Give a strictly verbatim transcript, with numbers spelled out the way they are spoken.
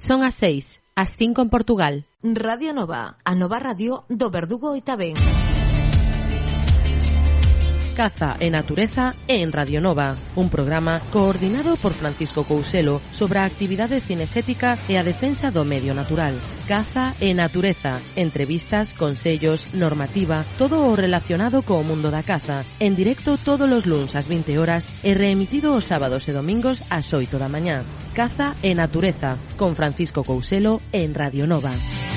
Son as seis, as cinco en Portugal. Radio Nova, a nova radio do Verdugo e tamén. Caza e natureza en Radio Nova, un programa coordinado por Francisco Couselo sobre a actividade cinesética e a defensa do medio natural. Caza e natureza, entrevistas, consellos, normativa, todo o relacionado co mundo da caza, en directo todos os luns ás vinte horas e reemitido os sábados e domingos ás oito da mañá. Caza e natureza, con Francisco Couselo en Radio Nova.